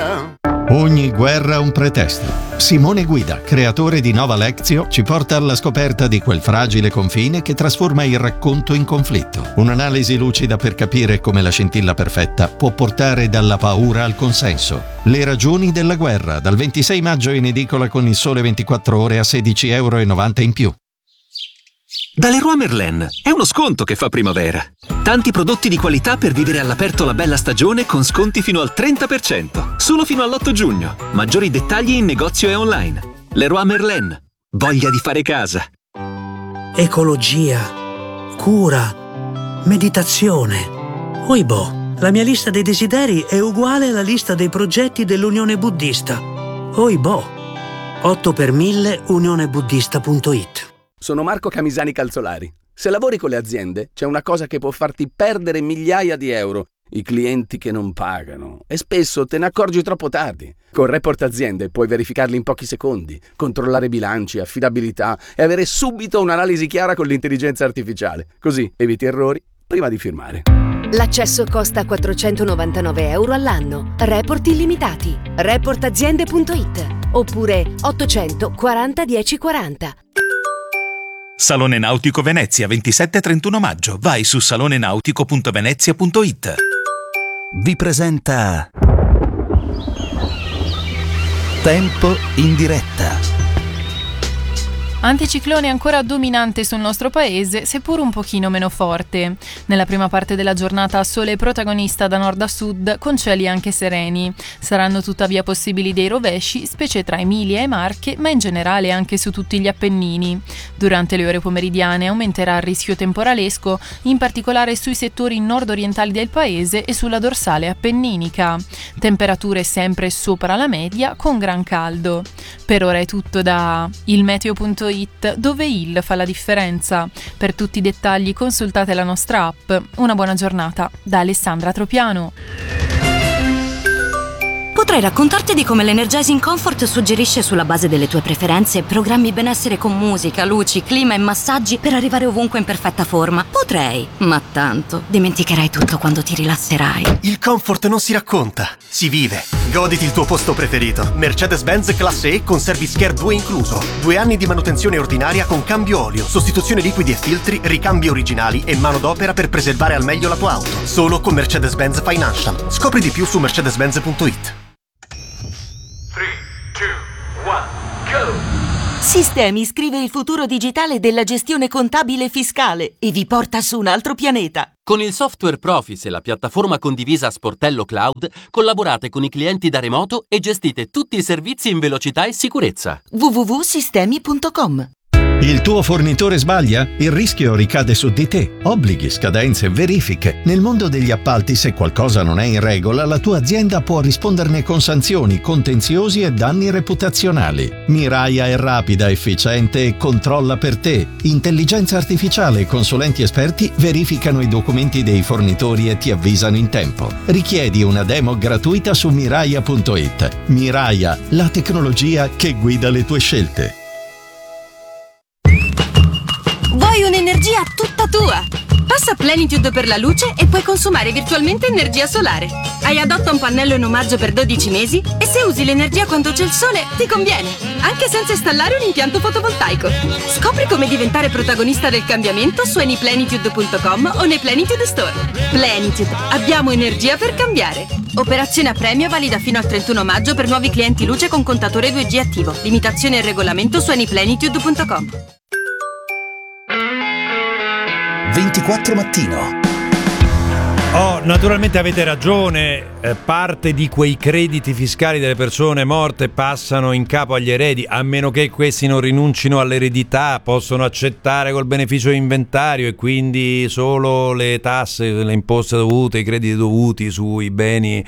guerra. Ogni guerra ha un pretesto. Simone Guida, creatore di Nova Lectio, ci porta alla scoperta di quel fragile confine che trasforma il racconto in conflitto. Un'analisi lucida per capire come la scintilla perfetta può portare dalla paura al consenso. Le ragioni della guerra, dal 26 maggio in edicola con Il Sole 24 Ore a €16,90 in più. Da Leroy Merlin è uno sconto che fa primavera. Tanti prodotti di qualità per vivere all'aperto la bella stagione con sconti fino al 30%. Solo fino all'8 giugno. Maggiori dettagli in negozio e online. Leroy Merlin. Voglia di fare casa. Ecologia, cura, meditazione. Oibò, la mia lista dei desideri è uguale alla lista dei progetti dell'Unione Buddista. Oibò. 8 per 1000 unionebuddista.it. Sono Marco Camisani Calzolari. Se lavori con le aziende, c'è una cosa che può farti perdere migliaia di euro: i clienti che non pagano. E spesso te ne accorgi troppo tardi. Con Report Aziende puoi verificarli in pochi secondi, controllare bilanci, affidabilità e avere subito un'analisi chiara con l'intelligenza artificiale. Così eviti errori prima di firmare. L'accesso costa €499 all'anno. Report illimitati. Reportaziende.it oppure 840 1040. Salone Nautico Venezia, 27-31 maggio. Vai su salonenautico.venezia.it. Vi presenta Tempo in diretta. Anticiclone ancora dominante sul nostro paese, seppur un pochino meno forte. Nella prima parte della giornata sole protagonista da nord a sud, con cieli anche sereni. Saranno tuttavia possibili dei rovesci, specie tra Emilia e Marche, ma in generale anche su tutti gli Appennini. Durante le ore pomeridiane aumenterà il rischio temporalesco, in particolare sui settori nord-orientali del paese e sulla dorsale appenninica. Temperature sempre sopra la media, con gran caldo. Per ora è tutto da ilmeteo.it, dove il fa la differenza. Per tutti i dettagli consultate la nostra app. Una buona giornata da Alessandra Tropiano. Potrei raccontarti di come l'Energizing Comfort suggerisce, sulla base delle tue preferenze, programmi benessere con musica, luci, clima e massaggi per arrivare ovunque in perfetta forma. Potrei, ma tanto dimenticherai tutto quando ti rilasserai. Il comfort non si racconta, si vive. Goditi il tuo posto preferito. Mercedes-Benz Classe E con Service Care 2 incluso. 2 anni di manutenzione ordinaria con cambio olio, sostituzione liquidi e filtri, ricambi originali e manodopera per preservare al meglio la tua auto. Solo con Mercedes-Benz Financial. Scopri di più su mercedes-benz.it. Sistemi scrive il futuro digitale della gestione contabile e fiscale e vi porta su un altro pianeta. Con il software Profis e la piattaforma condivisa Sportello Cloud, collaborate con i clienti da remoto e gestite tutti i servizi in velocità e sicurezza. www.sistemi.com. Il tuo fornitore sbaglia? Il rischio ricade su di te. Obblighi, scadenze, verifiche. Nel mondo degli appalti, se qualcosa non è in regola, la tua azienda può risponderne con sanzioni, contenziosi e danni reputazionali. Miraia è rapida, efficiente e controlla per te. Intelligenza artificiale e consulenti esperti verificano i documenti dei fornitori e ti avvisano in tempo. Richiedi una demo gratuita su miraia.it. Miraia, la tecnologia che guida le tue scelte. Vuoi un'energia tutta tua? Passa a Plenitude per la luce e puoi consumare virtualmente energia solare. Hai adotta un pannello in omaggio per 12 mesi e se usi l'energia quando c'è il sole ti conviene, anche senza installare un impianto fotovoltaico. Scopri come diventare protagonista del cambiamento su anyplenitude.com o nei Plenitude Store. Plenitude, abbiamo energia per cambiare. Operazione a premio valida fino al 31 maggio per nuovi clienti luce con contatore 2G attivo. Limitazioni e regolamento su anyplenitude.com. 24 mattino. Oh, naturalmente avete ragione, parte di quei crediti fiscali delle persone morte passano in capo agli eredi, a meno che questi non rinuncino all'eredità, possono accettare col beneficio inventario e quindi solo le tasse, le imposte dovute, i crediti dovuti sui beni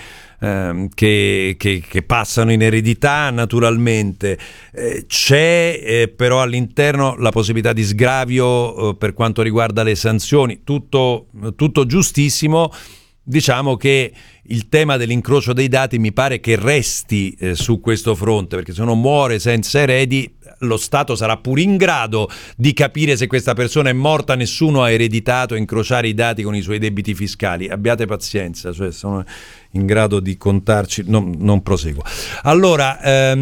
che passano in eredità. Naturalmente c'è però all'interno la possibilità di sgravio per quanto riguarda le sanzioni, tutto giustissimo. Diciamo che il tema dell'incrocio dei dati mi pare che resti su questo fronte, perché se uno muore senza eredi lo Stato sarà pure in grado di capire se questa persona è morta, nessuno ha ereditato, e incrociare i dati con i suoi debiti fiscali. Abbiate pazienza, cioè in grado di contarci, non proseguo. Allora,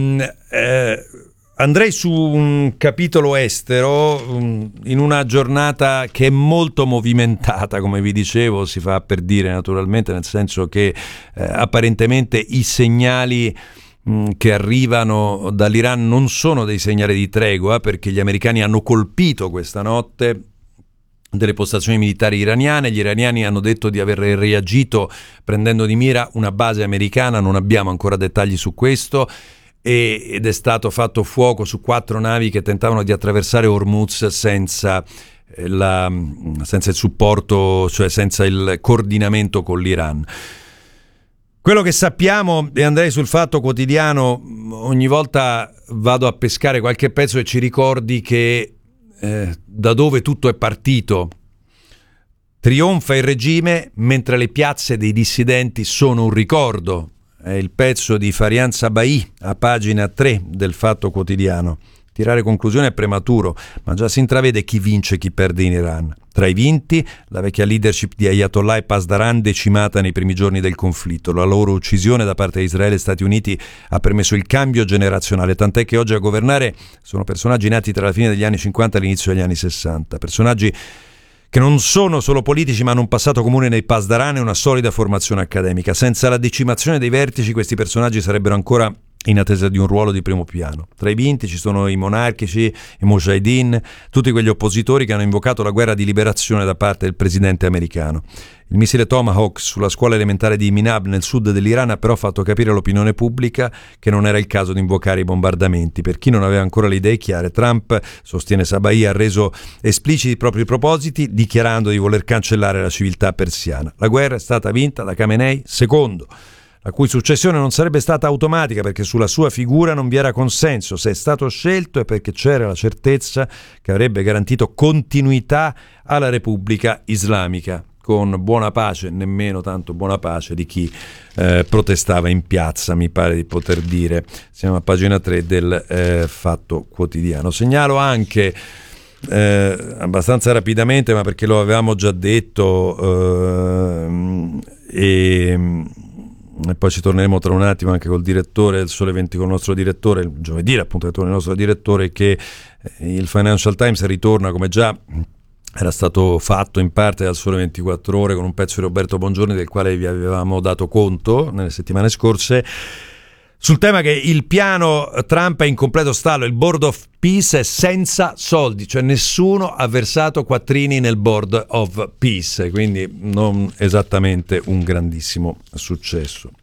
andrei su un capitolo estero, in una giornata che è molto movimentata, come vi dicevo, si fa per dire naturalmente, nel senso che apparentemente i segnali che arrivano dall'Iran non sono dei segnali di tregua, perché gli americani hanno colpito questa notte delle postazioni militari iraniane. Gli iraniani hanno detto di aver reagito prendendo di mira una base americana, non abbiamo ancora dettagli su questo, ed è stato fatto fuoco su 4 navi che tentavano di attraversare Hormuz senza il supporto, cioè senza il coordinamento con l'Iran. Quello che sappiamo, e andrei sul Fatto Quotidiano, ogni volta vado a pescare qualche pezzo e ci ricordi che da dove tutto è partito. Trionfa il regime mentre le piazze dei dissidenti sono un ricordo. È il pezzo di Farian Sabai a pagina 3 del Fatto Quotidiano. Tirare conclusione è prematuro, ma già si intravede chi vince e chi perde in Iran. Tra i vinti, la vecchia leadership di Ayatollah e Pasdaran decimata nei primi giorni del conflitto. La loro uccisione da parte di Israele e Stati Uniti ha permesso il cambio generazionale, tant'è che oggi a governare sono personaggi nati tra la fine degli anni 50 e l'inizio degli anni 60. Personaggi che non sono solo politici, ma hanno un passato comune nei Pasdaran e una solida formazione accademica. Senza la decimazione dei vertici, questi personaggi sarebbero ancora in attesa di un ruolo di primo piano. Tra i vinti ci sono i monarchici, i mujahideen, tutti quegli oppositori che hanno invocato la guerra di liberazione da parte del presidente americano. Il missile Tomahawk sulla scuola elementare di Minab nel sud dell'Iran ha però fatto capire all'opinione pubblica che non era il caso di invocare i bombardamenti. Per chi non aveva ancora le idee chiare, Trump, sostiene Sabai, ha reso espliciti i propri propositi dichiarando di voler cancellare la civiltà persiana. La guerra è stata vinta da Khamenei II, la cui successione non sarebbe stata automatica perché sulla sua figura non vi era consenso. Se è stato scelto è perché c'era la certezza che avrebbe garantito continuità alla Repubblica Islamica, con buona pace, nemmeno tanto buona pace, di chi protestava in piazza, mi pare di poter dire. Siamo a pagina 3 del Fatto Quotidiano. Segnalo anche abbastanza rapidamente, ma perché lo avevamo già detto, e poi ci torneremo tra un attimo anche col direttore del Sole 20, con il nostro direttore, il giovedì appunto che torna il nostro direttore, che il Financial Times ritorna, come già era stato fatto in parte dal Sole 24 Ore, con un pezzo di Roberto Bongiorni del quale vi avevamo dato conto nelle settimane scorse, sul tema che il piano Trump è in completo stallo. Il Board of Peace è senza soldi, cioè nessuno ha versato quattrini nel Board of Peace, quindi non esattamente un grandissimo successo.